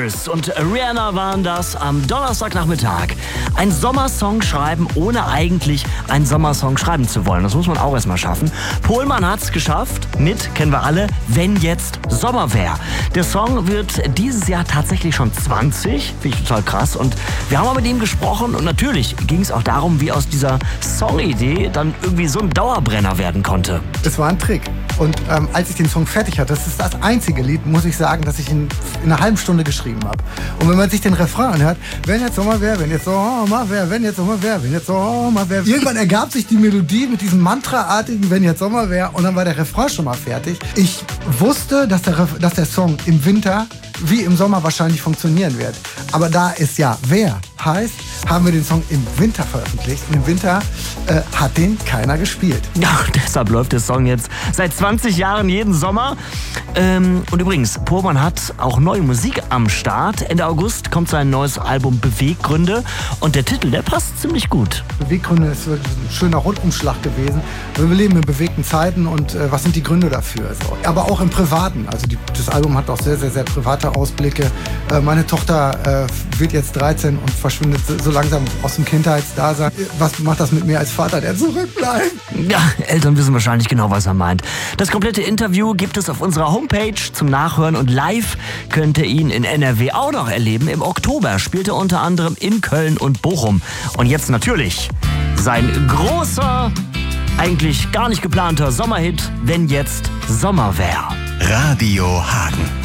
Spears und Rihanna waren das am Donnerstagnachmittag. Ein Sommersong schreiben, ohne eigentlich einen Sommersong schreiben zu wollen. Das muss man auch erstmal schaffen. Pohlmann hat's geschafft mit, kennen wir alle, Wenn jetzt Sommer wär. Der Song wird dieses Jahr tatsächlich schon 20. Finde ich total krass. Und wir haben mal mit ihm gesprochen und natürlich ging es auch darum, wie aus dieser Songidee dann irgendwie so ein Dauerbrenner werden konnte. Das war ein Trick. Und als ich den Song fertig hatte, das ist das einzige Lied, muss ich sagen, das ich in einer halben Stunde geschrieben habe. Und wenn man sich den Refrain anhört, wenn jetzt Sommer wäre, wenn jetzt Sommer wäre, wenn jetzt Sommer wäre, wenn jetzt Sommer wäre. Irgendwann ergab sich die Melodie mit diesem Mantraartigen, wenn jetzt Sommer wäre, und dann war der Refrain schon mal fertig. Ich wusste, dass der Song im Winter wie im Sommer wahrscheinlich funktionieren wird. Aber da es ja wer heißt, haben wir den Song im Winter veröffentlicht. Und im Winter hat den keiner gespielt. Ja, deshalb läuft der Song jetzt seit 20 Jahren jeden Sommer. Und übrigens, Pohlmann hat auch neue Musik am Start. Ende August kommt sein neues Album Beweggründe. Und der Titel, der passt ziemlich gut. Beweggründe ist wirklich ein schöner Rundumschlag gewesen. Wir leben in bewegten Zeiten und was sind die Gründe dafür? So. Aber auch im Privaten. Also das Album hat auch sehr, sehr, sehr private Ausblicke. Meine Tochter wird jetzt 13 und verschwindet so langsam aus dem Kindheitsdasein. Was macht das mit mir als Vater, der zurückbleibt? Ja, Eltern wissen wahrscheinlich genau, was er meint. Das komplette Interview gibt es auf unserer Homepage zum Nachhören und live könnt ihr ihn in NRW auch noch erleben. Im Oktober spielt er unter anderem in Köln und Bochum. Und jetzt natürlich sein großer, eigentlich gar nicht geplanter Sommerhit, Wenn jetzt Sommer wär. Radio Hagen.